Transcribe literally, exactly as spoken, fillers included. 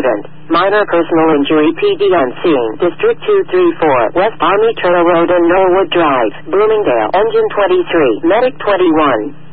accident. Minor personal injury. P D on scene. District two three four, West Army Trail Road and Norwood Drive, Bloomingdale. Engine twenty-three, Medic twenty-one.